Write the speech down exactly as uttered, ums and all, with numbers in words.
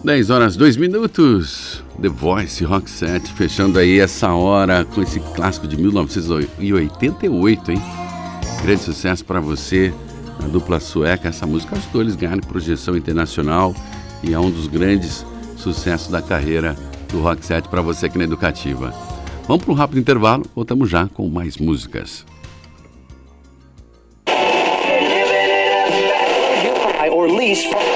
dez horas, dois minutos. The Voice, Rock Set, fechando aí essa hora com esse clássico de mil novecentos e oitenta e oito, hein? Grande sucesso para você, a dupla sueca. Essa música ajudou eles a ganharem projeção internacional e é um dos grandes sucessos da carreira do Rock Set para você aqui na Educativa. Vamos para um rápido intervalo, voltamos já com mais músicas. Or lease